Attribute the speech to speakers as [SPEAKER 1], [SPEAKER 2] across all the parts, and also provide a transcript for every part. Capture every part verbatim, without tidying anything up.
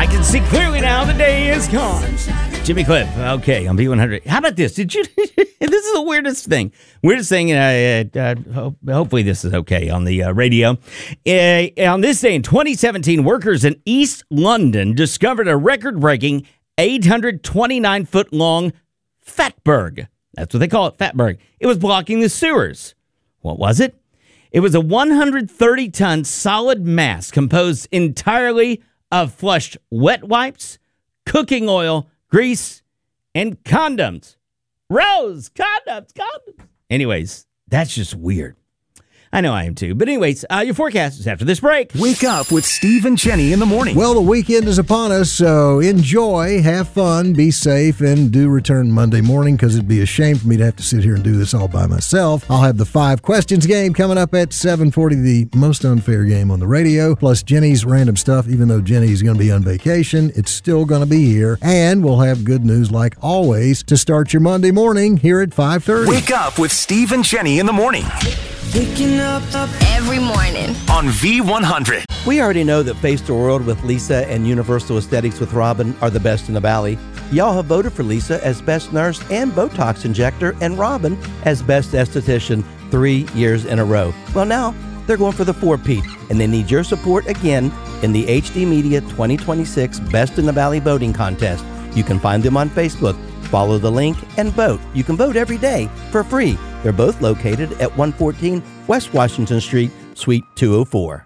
[SPEAKER 1] I can see clearly now the day is gone. Jimmy Cliff, okay, on V one hundred. How about this? Did you? This is the weirdest thing. Weirdest thing, and uh, uh, ho- hopefully this is okay on the uh, radio. Uh, on this day in twenty seventeen, workers in East London discovered a record-breaking eight hundred twenty-nine foot long fatberg. That's what they call it, fatberg. It was blocking the sewers. What was it? It was a one hundred thirty ton solid mass composed entirely of flushed wet wipes, cooking oil, grease, and condoms. Rose, condoms, condoms. Anyways, that's just weird. I know I am too. But anyways, uh, your forecast is after this break.
[SPEAKER 2] Wake up with Steve and Jenny in the morning.
[SPEAKER 3] Well, the weekend is upon us, so enjoy, have fun, be safe, and do return Monday morning, because it'd be a shame for me to have to sit here and do this all by myself. I'll have the five questions game coming up at seven forty, the most unfair game on the radio, plus Jenny's random stuff. Even though Jenny's going to be on vacation, it's still going to be here. And we'll have good news, like always, to start your Monday morning here at five thirty.
[SPEAKER 2] Wake up with Steve and Jenny in the morning.
[SPEAKER 4] Waking up, up every morning
[SPEAKER 2] on V one hundred.
[SPEAKER 5] We already know that Face the World with Lisa and Universal Aesthetics with Robin are the best in the Valley. Y'all have voted for Lisa as best nurse and Botox injector, and Robin as best esthetician three years in a row. Well, now they're going for the four-peat, and they need your support again in the H D Media twenty twenty-six Best in the Valley voting contest. You can find them on Facebook. Follow the link and vote. You can vote every day for free. They're both located at one fourteen West Washington Street, Suite two oh four.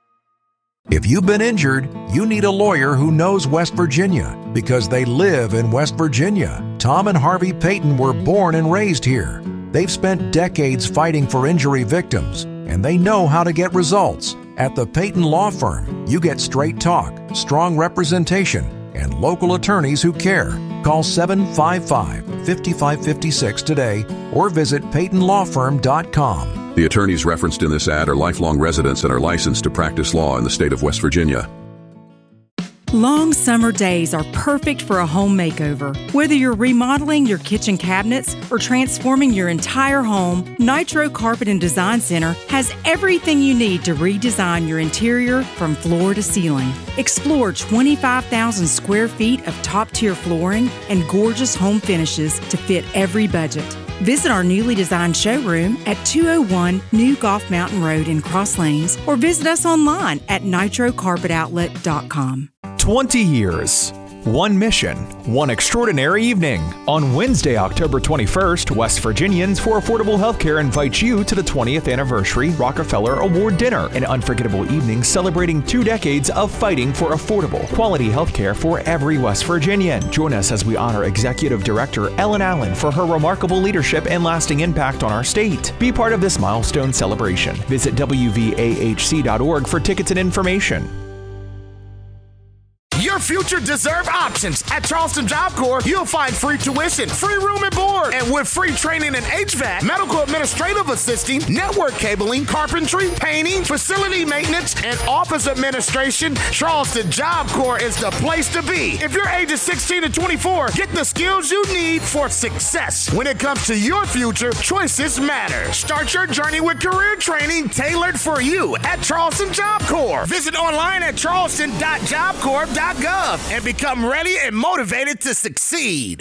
[SPEAKER 6] If you've been injured, you need a lawyer who knows West Virginia, because they live in West Virginia. Tom and Harvey Payton were born and raised here. They've spent decades fighting for injury victims, and they know how to get results. At the Payton Law Firm, you get straight talk, strong representation, and local attorneys who care. Call seven five five, five five five six today or visit payton law firm dot com.
[SPEAKER 7] The attorneys referenced in this ad are lifelong residents and are licensed to practice law in the state of West Virginia.
[SPEAKER 8] Long summer days are perfect for a home makeover. Whether you're remodeling your kitchen cabinets or transforming your entire home, Nitro Carpet and Design Center has everything you need to redesign your interior from floor to ceiling. Explore twenty-five thousand square feet of top-tier flooring and gorgeous home finishes to fit every budget. Visit our newly designed showroom at two oh one New Golf Mountain Road in Cross Lanes, or visit us online at nitro carpet outlet dot com.
[SPEAKER 9] twenty years. One mission, one extraordinary evening. On Wednesday, October twenty-first, West Virginians for Affordable Healthcare invites you to the twentieth Anniversary Rockefeller Award Dinner, an unforgettable evening celebrating two decades of fighting for affordable, quality healthcare for every West Virginian. Join us as we honor Executive Director Ellen Allen for her remarkable leadership and lasting impact on our state. Be part of this milestone celebration. Visit W V A H C dot org for tickets and information.
[SPEAKER 10] Your future deserve options. At Charleston Job Corps, you'll find free tuition, free room and board, and with free training in H V A C, medical administrative assisting, network cabling, carpentry, painting, facility maintenance, and office administration, Charleston Job Corps is the place to be. If you're ages sixteen to twenty-four, get the skills you need for success. When it comes to your future, choices matter. Start your journey with career training tailored for you at Charleston Job Corps. Visit online at charleston dot job corps dot gov and become ready and motivated to succeed.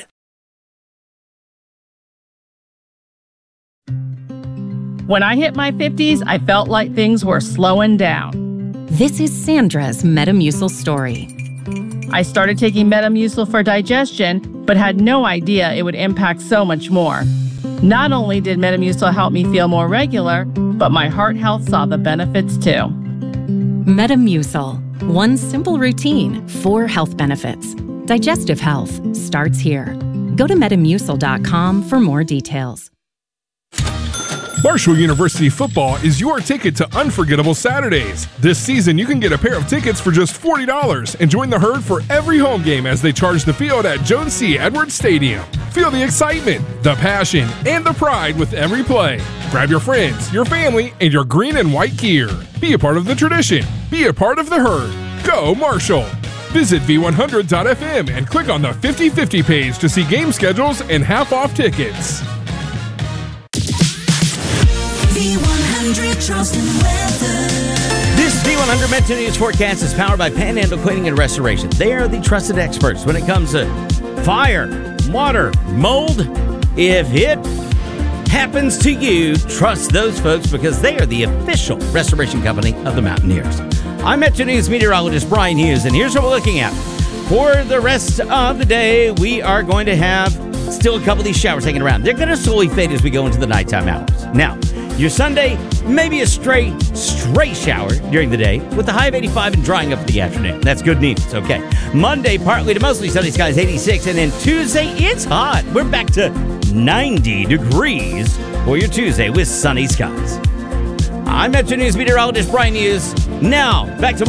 [SPEAKER 11] When I hit my fifties, I felt like things were slowing down.
[SPEAKER 12] This is Sandra's Metamucil story.
[SPEAKER 11] I started taking Metamucil for digestion, but had no idea it would impact so much more. Not only did Metamucil help me feel more regular, but my heart health saw the benefits too.
[SPEAKER 12] Metamucil. One simple routine, four health benefits. Digestive health starts here. Go to metamucil dot com for more details.
[SPEAKER 13] Marshall University football is your ticket to unforgettable Saturdays. This season, you can get a pair of tickets for just forty dollars and join the herd for every home game as they charge the field at Jones C. Edwards Stadium. Feel the excitement, the passion, and the pride with every play. Grab your friends, your family, and your green and white gear. Be a part of the tradition. Be a part of the herd. Go Marshall! Visit V one hundred dot F M and click on the fifty fifty page to see game schedules and half-off tickets.
[SPEAKER 14] V one hundred Charleston weather.
[SPEAKER 1] This is V one one hundred Metro News forecast is powered by Panhandle Cleaning and Restoration. They are the trusted experts when it comes to fire, water, mold. If it happens to you, trust those folks because they are the official restoration company of the Mountaineers. I'm Metro News meteorologist Brian Hughes, and here's what we're looking at. For the rest of the day, we are going to have still a couple of these showers hanging around. They're going to slowly fade as we go into the nighttime hours. Now, your Sunday, maybe a stray, stray shower during the day with a high of eighty-five and drying up in the afternoon. That's good news, okay. Monday, partly to mostly sunny skies, eighty-six. And then Tuesday, it's hot. We're back to ninety degrees for your Tuesday with sunny skies. I'm Metro News meteorologist Brian Hughes. Now, back to